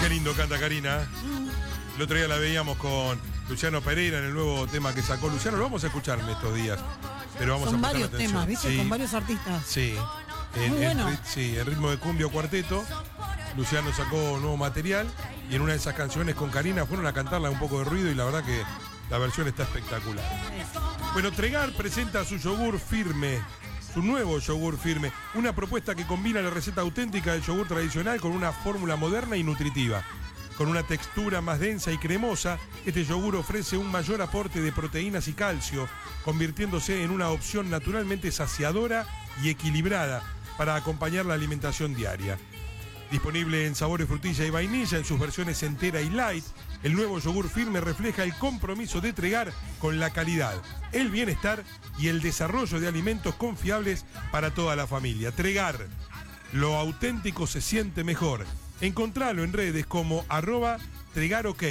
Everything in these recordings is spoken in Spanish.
Qué lindo canta Karina. El otro día la veíamos con Luciano Pereira en el nuevo tema que sacó Luciano. Lo vamos a escuchar en estos días. Pero vamos Son a prestar varios atención. temas, ¿viste? Sí, Con varios artistas. sí. Muy bueno. Sí, en ritmo de cumbia o cuarteto. Luciano sacó nuevo material y en una de esas canciones con Karina fueron a cantarla un poco de ruido y la verdad que la versión está espectacular. Bueno, Tregar presenta su yogur firme, su nuevo yogur firme, una propuesta que combina la receta auténtica del yogur tradicional con una fórmula moderna y nutritiva. Con una textura más densa y cremosa, este yogur ofrece un mayor aporte de proteínas y calcio, convirtiéndose en una opción naturalmente saciadora y equilibrada para acompañar la alimentación diaria. Disponible en sabores frutilla y vainilla en sus versiones entera y light, el nuevo yogur firme refleja el compromiso de Tregar con la calidad, el bienestar y el desarrollo de alimentos confiables para toda la familia. Tregar, lo auténtico se siente mejor. Encontralo en redes como @TregarOK.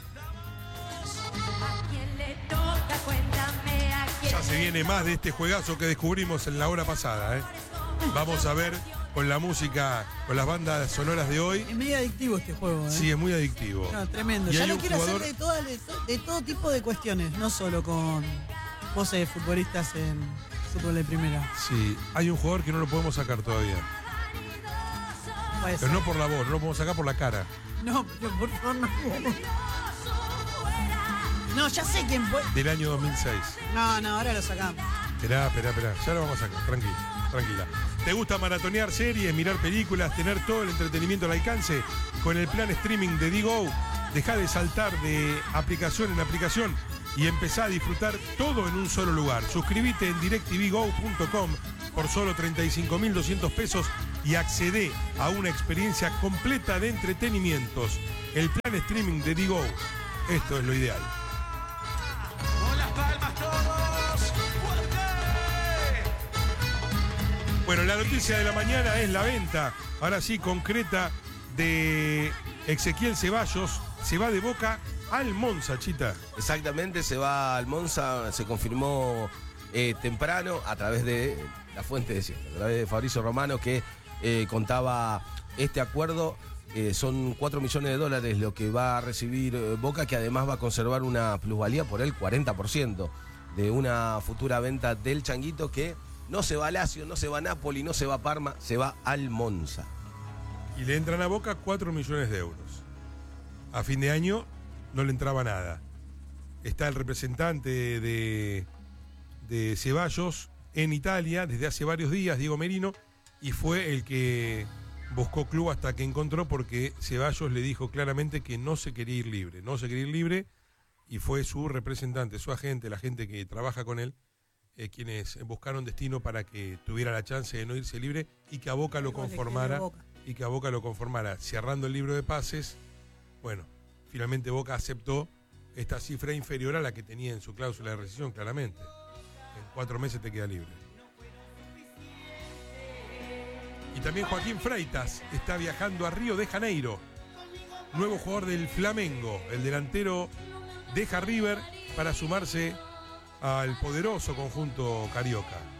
Ya se viene más de este juegazo que descubrimos en la hora pasada, ¿eh? Vamos a ver con la música, con las bandas sonoras de hoy. Es medio adictivo este juego, ¿eh? Sí, es muy adictivo. No, tremendo. Y Ya hay lo un quiero jugador- hacer de todo tipo de cuestiones, no solo con voces de futbolistas en fútbol de primera. Sí, hay un jugador que no lo podemos sacar todavía. Puede Pero ser. no por la voz, no lo podemos sacar por la cara. No, pero por favor, no. No, ya sé quién fue. Del año 2006. No, ahora lo sacamos. Esperá. Ya lo vamos a sacar, tranquila. ¿Te gusta maratonear series, mirar películas, tener todo el entretenimiento al alcance? Con el plan streaming de Digo, dejá de saltar de aplicación en aplicación y empezá a disfrutar todo en un solo lugar. Suscríbete en directvgo.com por solo 35.200 pesos y accedé a una experiencia completa de entretenimientos. El plan streaming de Digo, esto es lo ideal. Con las palmas todos. Bueno, la noticia de la mañana es la venta, ahora sí, concreta, de Ezequiel Ceballos. Se va de Boca al Monza, Chita. Exactamente, se va al Monza, se confirmó temprano a través de la fuente de siempre, a través de Fabrizio Romano, que contaba este acuerdo. Son $4 millones lo que va a recibir Boca, que además va a conservar una plusvalía por el 40% de una futura venta del Changuito, que no se va a Lazio, no se va a Napoli, no se va a Parma, se va al Monza. Y le entran a Boca 4 millones de euros. A fin de año no le entraba nada. Está el representante de Ceballos en Italia desde hace varios días, Diego Merino, y fue el que buscó club hasta que encontró, porque Ceballos le dijo claramente que no se quería ir libre, y fue su representante, su agente, la gente que trabaja con él, quienes buscaron destino para que tuviera la chance de no irse libre y que a Boca lo conformara, cerrando el libro de pases. Bueno, finalmente Boca aceptó esta cifra inferior a la que tenía en su cláusula de rescisión, claramente. En 4 meses te queda libre. Y también Joaquín Freitas está viajando a Río de Janeiro. Nuevo jugador del Flamengo. El delantero deja River para sumarse al poderoso conjunto carioca.